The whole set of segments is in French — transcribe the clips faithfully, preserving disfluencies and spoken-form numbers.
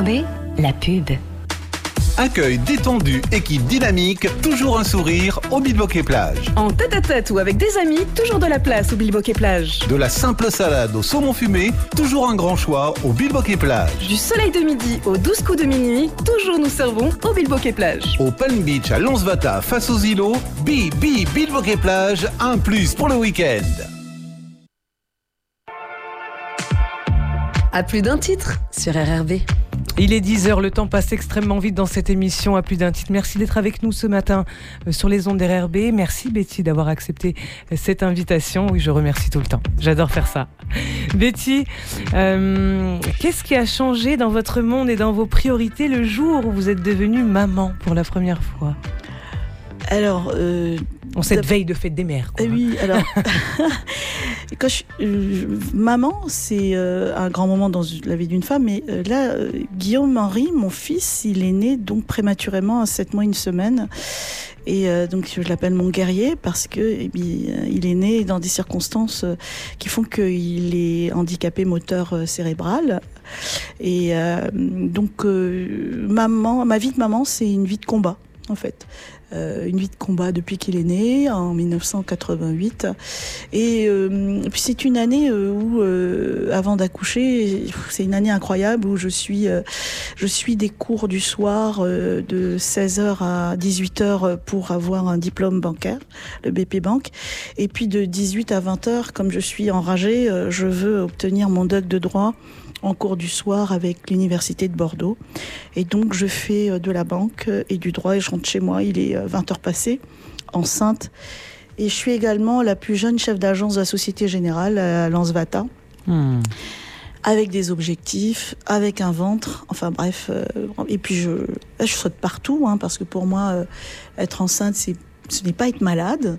R B, la pub. Accueil détendu, équipe dynamique, toujours un sourire au Bilboquet Plage. En tête-à-tête ou avec des amis, toujours de la place au Bilboquet Plage. De la simple salade au saumon fumé, toujours un grand choix au Bilboquet Plage. Du soleil de midi aux douze coups de minuit, toujours nous servons au Bilboquet Plage. Au Palm Beach à Lonsvata face aux îlots, Bi Bi Bilboquet Plage, un plus pour le week-end. À plus d'un titre sur R R B. Il est dix heures, le temps passe extrêmement vite dans cette émission à plus d'un titre. Merci d'être avec nous ce matin sur les ondes d'R R B. Merci Betty d'avoir accepté cette invitation. Oui, je remercie tout le temps. J'adore faire ça. Betty, euh, qu'est-ce qui a changé dans votre monde et dans vos priorités le jour où vous êtes devenue maman pour la première fois ? Alors, euh, en cette veille de fête des mères, quoi. Oui, alors, quand je, euh, maman, c'est euh, un grand moment dans la vie d'une femme, mais euh, là, euh, Guillaume-Henri, mon fils, il est né donc prématurément à sept mois, une semaine, et euh, donc je l'appelle mon guerrier parce que eh bien, il est né dans des circonstances euh, qui font qu'il est handicapé moteur euh, cérébral, et euh, donc euh, maman, ma vie de maman, c'est une vie de combat, en fait. Euh, une vie de combat depuis qu'il est né en dix-neuf cent quatre-vingt-huit, et euh, puis c'est une année euh, où euh, avant d'accoucher, c'est une année incroyable où je suis euh, je suis des cours du soir euh, de seize heures à dix-huit heures pour avoir un diplôme bancaire, le B P Bank, et puis de dix-huit à vingt heures, comme je suis enragée, euh, je veux obtenir mon doc de droit en cours du soir avec l'université de Bordeaux. Et donc je fais de la banque et du droit et je rentre chez moi, il est vingt heures passées, enceinte. Et je suis également la plus jeune chef d'agence de la Société Générale à Lonsvata, mmh. avec des objectifs, avec un ventre, enfin bref. Euh, et puis je, je saute partout, hein, parce que pour moi, euh, être enceinte, c'est ce n'est pas être malade,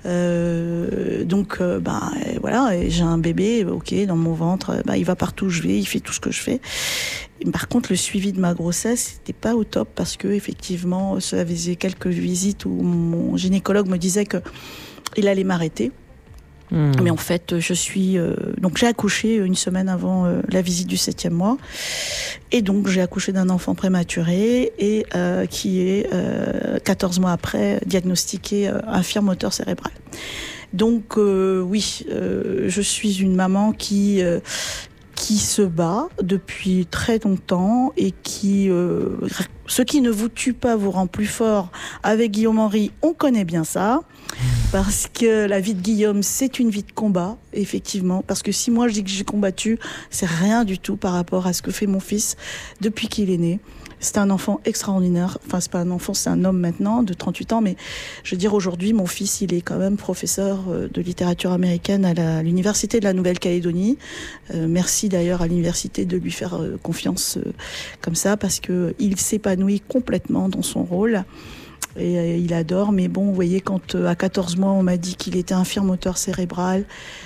euh, donc euh, bah, voilà, et j'ai un bébé, ok, dans mon ventre, bah, il va partout où je vais, il fait tout ce que je fais. Et par contre, le suivi de ma grossesse, c'était pas au top parce que effectivement, ça faisait quelques visites où mon gynécologue me disait que il allait m'arrêter. Mmh. Mais en fait, je suis euh, donc j'ai accouché une semaine avant euh, la visite du septième mois, et donc j'ai accouché d'un enfant prématuré et euh, qui est euh, quatorze mois après diagnostiqué euh, infirme moteur cérébral. Donc euh, oui, euh, je suis une maman qui euh, qui se bat depuis très longtemps et qui euh, ce qui ne vous tue pas vous rend plus fort. Avec Guillaume-Henri, on connaît bien ça. Parce que la vie de Guillaume, c'est une vie de combat, effectivement. Parce que si moi je dis que j'ai combattu, c'est rien du tout par rapport à ce que fait mon fils depuis qu'il est né. C'est un enfant extraordinaire. Enfin, c'est pas un enfant, c'est un homme maintenant de trente-huit ans. Mais je veux dire, aujourd'hui, mon fils, il est quand même professeur de littérature américaine à, la, à l'université de la Nouvelle-Calédonie. Euh, merci d'ailleurs à l'université de lui faire euh, confiance euh, comme ça, parce que il s'épanouit complètement dans son rôle. Et euh, il adore, mais bon, vous voyez, quand euh, à quatorze mois, on m'a dit qu'il était infirme moteur cérébral,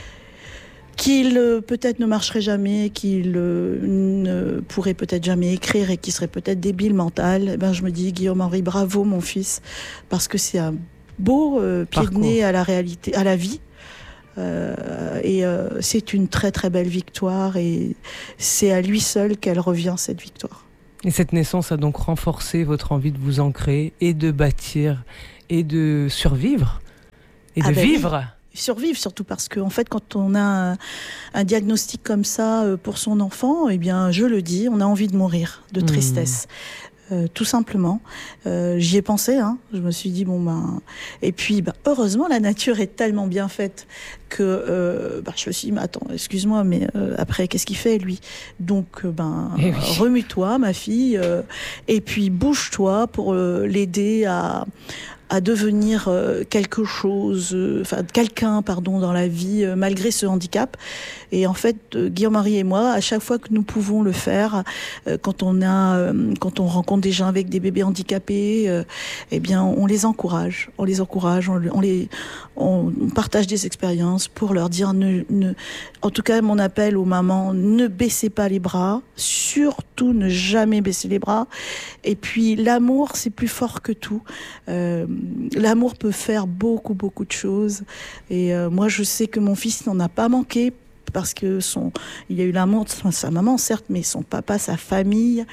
qu'il euh, peut-être ne marcherait jamais, qu'il euh, ne pourrait peut-être jamais écrire et qu'il serait peut-être débile mental, eh ben, je me dis, Guillaume-Henri, bravo mon fils, parce que c'est un beau euh, pied de nez à la réalité, à la vie. Euh, et euh, c'est une très très belle victoire, et c'est à lui seul qu'elle revient, cette victoire. Et cette naissance a donc renforcé votre envie de vous ancrer et de bâtir et de survivre et de ah ben vivre. Oui. Survivre, surtout parce que en fait, quand on a un, un diagnostic comme ça pour son enfant, eh bien, je le dis, on a envie de mourir de tristesse. Mmh. Euh, tout simplement. Euh, j'y ai pensé, hein. Je me suis dit, bon ben... Et puis, ben, heureusement, la nature est tellement bien faite que euh, ben, je me suis dit, mais attends, excuse-moi, mais euh, après, qu'est-ce qu'il fait, lui ? Donc, ben, oui. remue-toi, ma fille, euh, et puis bouge-toi pour euh, l'aider à... à devenir euh, quelque chose, enfin euh, quelqu'un, pardon, dans la vie, euh, malgré ce handicap. Et en fait, euh, Guillaume-Henri et moi, à chaque fois que nous pouvons le faire, euh, quand on a, euh, quand on rencontre des gens avec des bébés handicapés, euh, eh bien, on les encourage, on les encourage, on, on les, on, on partage des expériences pour leur dire, ne, ne, en tout cas, mon appel aux mamans, ne baissez pas les bras, surtout ne jamais baisser les bras. Et puis, l'amour, c'est plus fort que tout. Euh, L'amour peut faire beaucoup, beaucoup de choses. Et euh, moi, je sais que mon fils n'en a pas manqué parce que son, il a eu l'amour de sa maman, certes, mais son papa, sa famille,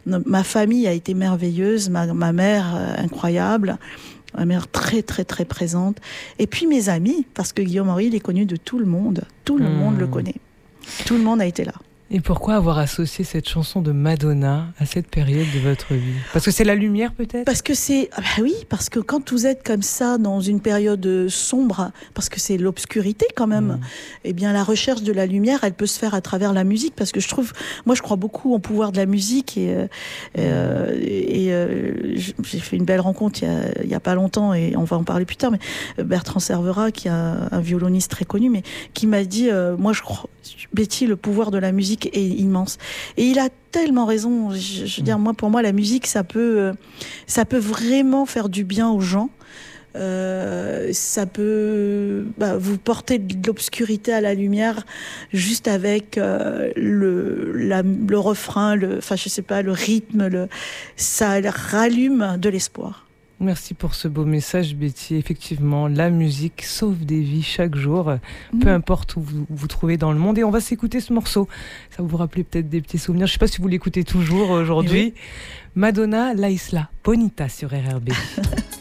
Ma famille a été merveilleuse, ma, ma mère euh, incroyable, ma mère très très très présente. Et puis mes amis, parce que Guillaume Henry, il est connu de tout le monde. Tout le mmh. monde le connaît. Tout le monde a été là. Et pourquoi avoir associé cette chanson de Madonna à cette période de votre vie? Parce que c'est la lumière peut-être? Parce que c'est... Ah bah oui, parce que quand vous êtes comme ça dans une période sombre, parce que c'est l'obscurité quand même, mmh. eh bien la recherche de la lumière, elle peut se faire à travers la musique, parce que je trouve... Moi je crois beaucoup au pouvoir de la musique et, euh, mmh. et, et euh, j'ai fait une belle rencontre il y, a, il y a pas longtemps et on va en parler plus tard, mais Bertrand Servera, qui est un, un violoniste très connu, mais qui m'a dit, euh, moi je crois, Betty, le pouvoir de la musique est immense. Et il a tellement raison. Je, je veux dire, moi, pour moi, la musique, ça peut, ça peut vraiment faire du bien aux gens. Euh, ça peut bah, vous porter de l'obscurité à la lumière juste avec euh, le, la, le refrain, le, enfin, je sais pas, le rythme, le, ça rallume de l'espoir. Merci pour ce beau message, Betty. Effectivement, la musique sauve des vies chaque jour, mmh. peu importe où vous vous trouvez dans le monde. Et on va s'écouter ce morceau. Ça va vous rappeler peut-être des petits souvenirs. Je ne sais pas si vous l'écoutez toujours aujourd'hui. Oui. Madonna, La Isla Bonita sur R R B.